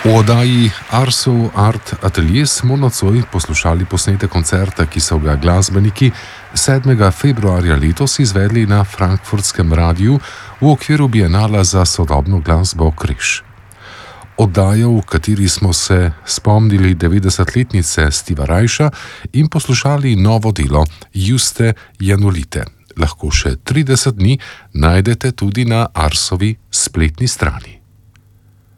V oddaji Arsov Art Atelier smo nocoj poslušali posnetek koncerta, ki so ga glasbeniki 7. februarja letos izvedli na frankfurtskem radiju v okviru Bienala za sodobno glasbo Križ. Oddajo, v kateri smo se spomnili 90-letnice Steva Reicha in poslušali novo delo Juste Janulite. Lahko še 30 dni najdete tudi na Arsovi spletni strani.